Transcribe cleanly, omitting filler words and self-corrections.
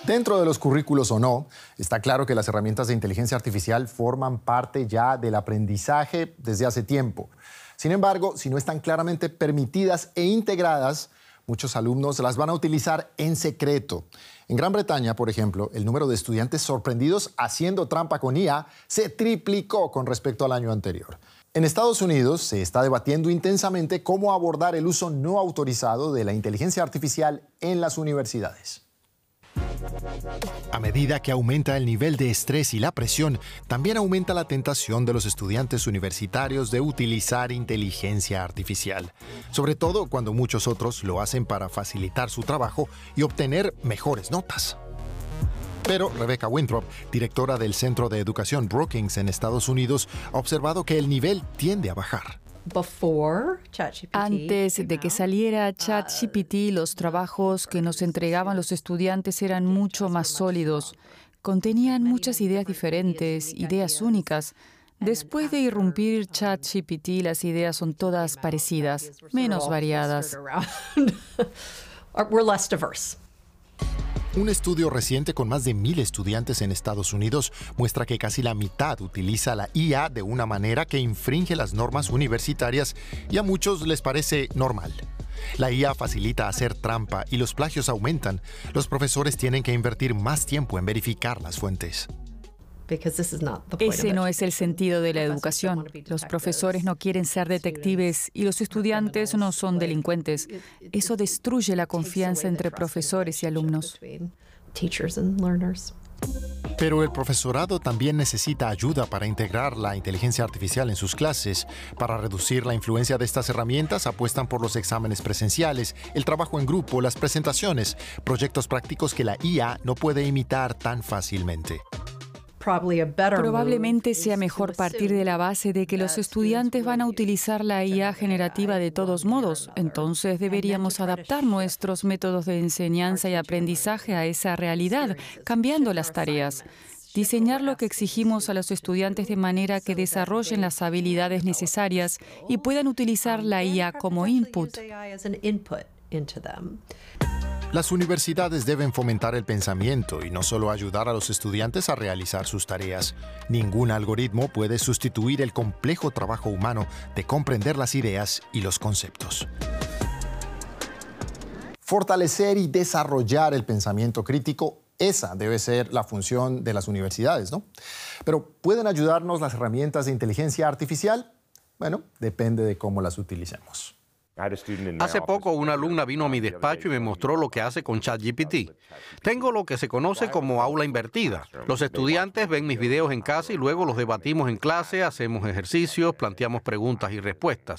Dentro de los currículos o no, está claro que las herramientas de inteligencia artificial forman parte ya del aprendizaje desde hace tiempo. Sin embargo, si no están claramente permitidas e integradas, muchos alumnos las van a utilizar en secreto. En Gran Bretaña, por ejemplo, el número de estudiantes sorprendidos haciendo trampa con IA se triplicó con respecto al año anterior. En Estados Unidos se está debatiendo intensamente cómo abordar el uso no autorizado de la inteligencia artificial en las universidades. A medida que aumenta el nivel de estrés y la presión, también aumenta la tentación de los estudiantes universitarios de utilizar inteligencia artificial, sobre todo cuando muchos otros lo hacen para facilitar su trabajo y obtener mejores notas. Pero Rebecca Winthrop, directora del Centro de Educación Brookings en Estados Unidos, ha observado que el nivel tiende a bajar. Antes de que saliera ChatGPT, los trabajos que nos entregaban los estudiantes eran mucho más sólidos. Contenían muchas ideas diferentes, ideas únicas. Después de irrumpir ChatGPT, las ideas son todas parecidas, menos variadas. Un estudio reciente con más de 1,000 estudiantes en Estados Unidos muestra que casi la mitad utiliza la IA de una manera que infringe las normas universitarias y a muchos les parece normal. La IA facilita hacer trampa y los plagios aumentan. Los profesores tienen que invertir más tiempo en verificar las fuentes. Ese no es el sentido de la educación. Los profesores no quieren ser detectives y los estudiantes no son delincuentes. Eso destruye la confianza entre profesores y alumnos. Pero el profesorado también necesita ayuda para integrar la inteligencia artificial en sus clases. Para reducir la influencia de estas herramientas, apuestan por los exámenes presenciales, el trabajo en grupo, las presentaciones, proyectos prácticos que la IA no puede imitar tan fácilmente. Probablemente sea mejor partir de la base de que los estudiantes van a utilizar la IA generativa de todos modos. Entonces deberíamos adaptar nuestros métodos de enseñanza y aprendizaje a esa realidad, cambiando las tareas. Diseñar lo que exigimos a los estudiantes de manera que desarrollen las habilidades necesarias y puedan utilizar la IA como input. Las universidades deben fomentar el pensamiento y no solo ayudar a los estudiantes a realizar sus tareas. Ningún algoritmo puede sustituir el complejo trabajo humano de comprender las ideas y los conceptos. Fortalecer y desarrollar el pensamiento crítico, esa debe ser la función de las universidades, ¿no? Pero ¿pueden ayudarnos las herramientas de inteligencia artificial? Bueno, depende de cómo las utilicemos. Hace poco una alumna vino a mi despacho y me mostró lo que hace con ChatGPT. Tengo lo que se conoce como aula invertida. Los estudiantes ven mis videos en casa y luego los debatimos en clase, hacemos ejercicios, planteamos preguntas y respuestas.